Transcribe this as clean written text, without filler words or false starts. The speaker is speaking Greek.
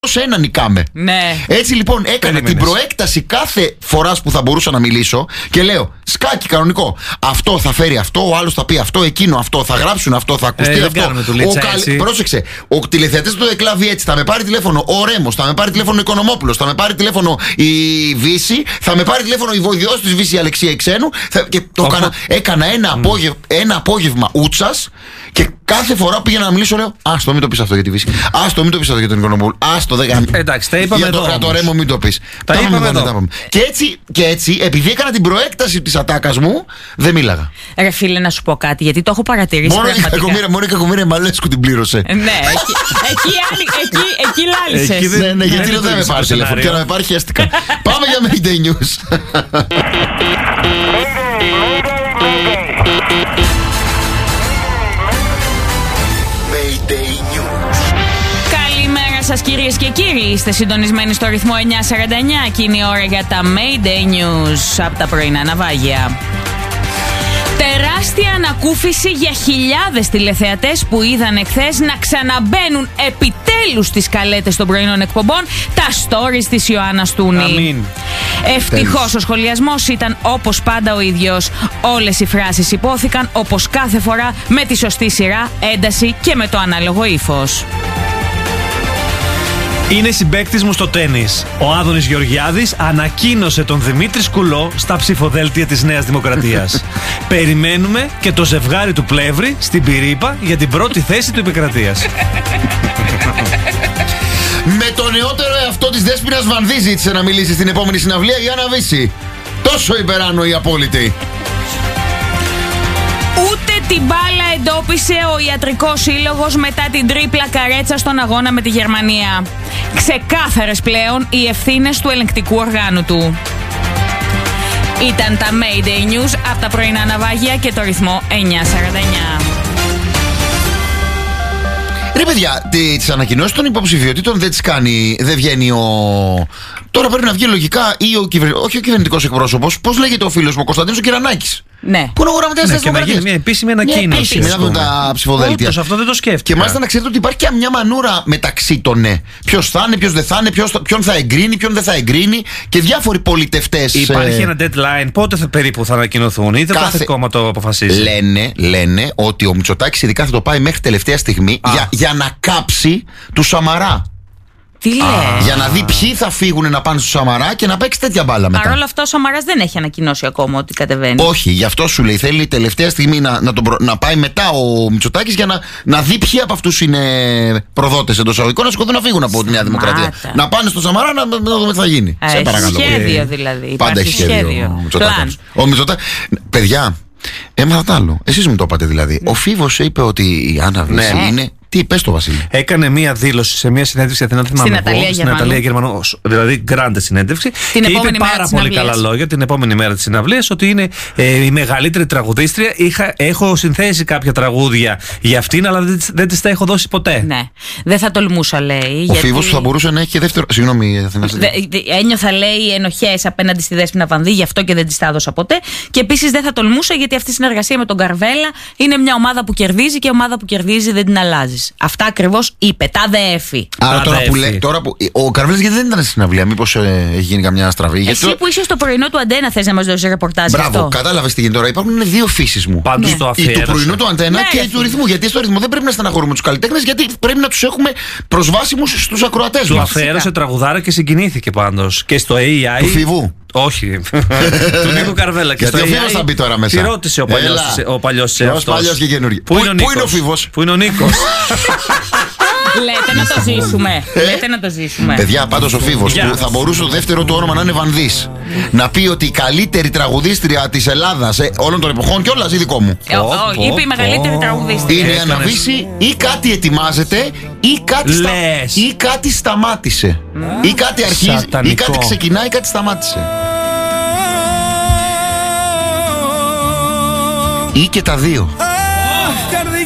ένα νικάμε. Ναι. Έτσι λοιπόν έκανα την προέκταση κάθε φοράς που θα μπορούσα να μιλήσω και λέω σκάκι κανονικό. Αυτό θα φέρει αυτό, ο άλλος θα πει αυτό, εκείνο αυτό, θα γράψουν αυτό, θα ακουστεί αυτό. Πρόσεξε, ο τηλεθεατής του Εκλάβη έτσι, θα με πάρει τηλέφωνο ο Ρέμος, θα με πάρει τηλέφωνο ο Οικονομόπουλος, θα με πάρει τηλέφωνο η Βύση, θα με πάρει τηλέφωνο η βοηθός της Βύση Αλεξία Εξένου. Και το έκανα ένα απόγευμα ούτσας και κάθε φορά που πήγαινα να μιλήσω λέω άστο μην το πεις αυτό για τη Βύση, άστο μην το πεις αυτό για τον Οικονομόπουλο, άστο δεν κάνει. Εντάξει, τα είπαμε εδώ. Για το Ρέμο μην το πεις. Τα είπαμε εδώ. Και έτσι, επειδή έκανα την προέκταση της ατάκας μου, δεν μίλαγα. Ρε φίλε, να σου πω κάτι, γιατί το έχω παρατηρήσει. Μόνο η κακομοίρα Μαλέσκου την πλήρωσε. Ναι, εκεί λάλησες. Ναι, γιατί δεν με πάρει τηλέφωνο. Και να με πάρει χέστηκα. Πάμε για Mayday News. Καλημέρα σας κυρίες και κύριοι. Είστε συντονισμένοι στο ρυθμό 949 και είναι η ώρα για τα Mayday News από τα πρωινά ναυάγια. Τεράστια ανακούφιση για χιλιάδες τηλεθεατές που είδαν εχθές να ξαναμπαίνουν επιτέλους στις καλέτες των πρωινών εκπομπών τα stories της Ιωάννας Τούνη. Αμήν. Ευτυχώς ο σχολιασμός ήταν όπως πάντα ο ίδιος. Όλες οι φράσεις υπόθηκαν όπως κάθε φορά με τη σωστή σειρά, ένταση και με το ανάλογο ύφος. Είναι συμπαίκτης μου στο τένις. Ο Άδωνης Γεωργιάδης ανακοίνωσε τον Δημήτρη Σκουλό στα ψηφοδέλτια της Νέας Δημοκρατίας. Περιμένουμε και το ζευγάρι του Πλεύρη στην Πυρήπα για την πρώτη θέση του επικρατείας. Με το νεότερο εαυτό της Δέσποινας Βανδύ ζήτησε να μιλήσει στην επόμενη συναυλία η Άννα Βύση. Τόσο υπεράνωη απόλυτη. Ούτε την μπάλα εντόπισε ο Ιατρικός Σύλλογος μετά την τρίπλα καρέτσα στον αγώνα με τη Γερμανία. Ξεκάθαρες πλέον οι ευθύνες του ελεγκτικού οργάνου του. Ήταν τα Mayday News από τα πρωινά ναυάγια και το ρυθμό 949. Ρε παιδιά, τις ανακοινώσεις των υποψηφιότητων δεν τις κάνει, δεν βγαίνει ο... Τώρα πρέπει να βγει λογικά ή όχι ο κυβερνητικός εκπρόσωπος, πώς λέγεται ο φίλος μου, ο Κωνσταντίνος ο Κυρανάκης. Ναι. Πού είναι ο γραμματέας της Δημοκρατίας. Και να γίνει μια επίσημη ανακοίνωση. Μετά από τα ψηφοδέλτια. Όντως, αυτό δεν το σκέφτηκα. Και μάλιστα να ξέρετε ότι υπάρχει και μια μανούρα μεταξύ των ναι. Ποιος θα είναι, ποιος δεν θα είναι, ποιον θα εγκρίνει, ποιον δεν θα εγκρίνει και διάφοροι πολιτευτές. Υπάρχει ένα deadline, πότε περίπου θα ανακοινωθούν, ή κάθε κόμμα το αποφασίζει. Λένε ότι ο Μητσοτάκης ειδικά θα το πάει μέχρι τελευταία στιγμή για να κάψει του Σαμαρά. Τι λέει? Για να δει ποιοι θα φύγουν να πάνε στο Σαμαρά και να παίξει τέτοια μπάλα μετά. Παρ' όλα αυτά ο Σαμαράς δεν έχει ανακοινώσει ακόμα ότι κατεβαίνει. Όχι, γι' αυτό σου λέει. Θέλει τελευταία στιγμή να πάει μετά ο Μητσοτάκης για να δει ποιοι από αυτούς είναι προδότες εντός εισαγωγικών να σηκωθούν να φύγουν από τη Νέα Δημοκρατία. Να πάνε στο Σαμαρά να δούμε τι θα γίνει. Σε παρακαλώ. Σχέδιο δηλαδή. Πάντα έχει σχέδιο. Ο Μητσοτάκης. Παιδιά, έμαθα τ' άλλο. Εσείς μου το είπατε δηλαδή. Ο Φίβος είπε ότι η Άννα Βύση είναι. Τι, πες το Βασίλη. Έκανε μία δήλωση σε μία συνέντευξη Αθηνά, στην Ναταλία Γερμανού. Δηλαδή, γκράντε συνέντευξη. Και είπε πάρα πολύ καλά λόγια την επόμενη μέρα της συναυλίας ότι είναι η μεγαλύτερη τραγουδίστρια. Έχω συνθέσει κάποια τραγούδια για αυτήν, αλλά δεν της τα έχω δώσει ποτέ. Ναι. Δεν θα τολμούσα, λέει. Ο Φίβος θα μπορούσε να έχει και δεύτερο. Συγγνώμη, Αθηνά. Ένιωθα, λέει, ενοχές απέναντι στη Δέσποινα Βανδύ, γι' αυτό και δεν της τα έδωσα ποτέ. Και επίσης δεν θα τολμούσα γιατί αυτή η συνεργασία με τον Καρβέλα είναι μια ομάδα που κερδίζει και ομάδα που κερδίζει δεν την αλλάζει. Αυτά ακριβώς είπε. Τα ΔΕΕΦΗ. Άρα τώρα που. Ο Καρβέλας γιατί δεν ήταν στην συναυλία, μήπως έχει γίνει καμιά στραβή? Εσύ που είσαι στο πρωινό του Αντένα, θες να μας δώσεις ρεπορτάζ? Μπράβο, κατάλαβες τι γίνεται τώρα. Υπάρχουν δύο φύσεις μου. Πάντως το αφιέρωσε. Του πρωινού του Αντένα και του ρυθμού. Γιατί στο ρυθμό δεν πρέπει να στεναχωρούμε τους καλλιτέχνες, γιατί πρέπει να τους έχουμε προσβάσιμους στους ακροατές μας. Του αφιέρωσε τραγουδάρα και συγκινήθηκε πάντως. Και στο AI. Του Φιβού. Όχι. Του Νίκου Καρβέλα. Και γιατί ο Φίβος θα μπει τώρα μέσα. Τι ρώτησε ο παλιός σε αυτό? Παλιός και καινούργιος. Πού είναι ο Φίβος? Πού είναι ο Νίκος? Λέτε να το ζήσουμε. Λέτε να το ζήσουμε. Παιδιά, πάντως ο Φίβος που θα μπορούσε το δεύτερο του όνομα να είναι Βανδύς, να πει ότι η καλύτερη τραγουδίστρια της Ελλάδας όλων των εποχών, κιόλας ή δικό μου. Είπε η μεγαλύτερη τραγουδίστρια. Είναι η Άννα Βύση ή κάτι ετοιμάζεται ή κάτι σταμάτησε. Ή κάτι αρχίζει ή κάτι ξεκινάει ή κάτι σταμάτησε. Ή και τα δύο.